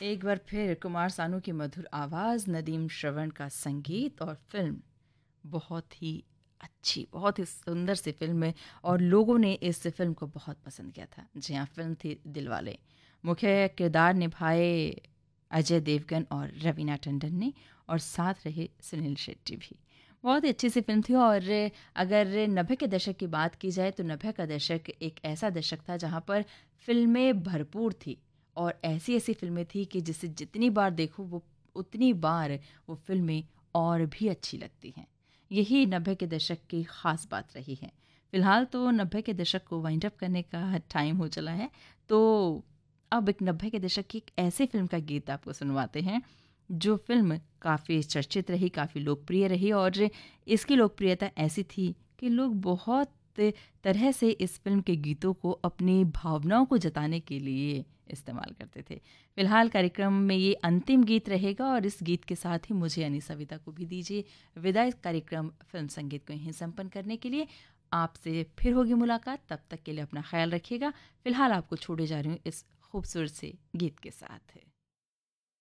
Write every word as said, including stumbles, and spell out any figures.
एक बार फिर कुमार सानू की मधुर आवाज़, नदीम श्रवण का संगीत और फिल्म बहुत ही अच्छी, बहुत ही सुंदर सी फ़िल्म है और लोगों ने इस फ़िल्म को बहुत पसंद किया था। जी हाँ, फ़िल्म थी दिलवाले। मुख्य किरदार निभाए अजय देवगन और रवीना टंडन ने और साथ रहे सुनील शेट्टी भी। बहुत ही अच्छी सी फ़िल्म थी और अगर नब्बे के दशक की बात की जाए तो नब्बे का दशक एक ऐसा दशक था जहाँ पर फ़िल्में भरपूर थी और ऐसी-ऐसी फ़िल्में थी कि जिसे जितनी बार देखो वो उतनी बार वो फ़िल्में और भी अच्छी लगती हैं। यही नब्बे के दशक की ख़ास बात रही है। फ़िलहाल तो नब्बे के दशक को वाइंड अप करने का टाइम हो चला है, तो अब एक नब्बे के दशक की एक ऐसी फ़िल्म का गीत आपको सुनवाते हैं, जो फ़िल्म काफ़ी चर्चित रही, काफ़ी लोकप्रिय रही और इसकी लोकप्रियता ऐसी थी कि लोग बहुत तरह से इस फ़िल्म के गीतों को अपनी भावनाओं को जताने के लिए इस्तेमाल करते थे। फ़िलहाल कार्यक्रम में ये अंतिम गीत रहेगा और इस गीत के साथ ही मुझे यानी सविता को भी दीजिए विदा। इस कार्यक्रम फ़िल्म संगीत को यहीं संपन्न करने के लिए आपसे फिर होगी मुलाकात, तब तक के लिए अपना ख़्याल रखिएगा। फ़िलहाल आपको छोड़े जा रही हूँ इस खूबसूरत से गीत के साथ।